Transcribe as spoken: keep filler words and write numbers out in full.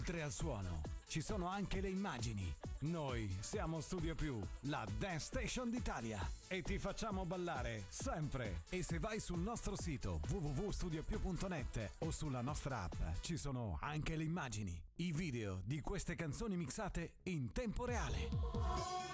Oltre al suono, ci sono anche le immagini. Noi siamo Studio Più, la Dance Station d'Italia. E ti facciamo ballare sempre. E se vai sul nostro sito w w w punto studio più punto net o sulla nostra app, ci sono anche le immagini, i video di queste canzoni mixate in tempo reale.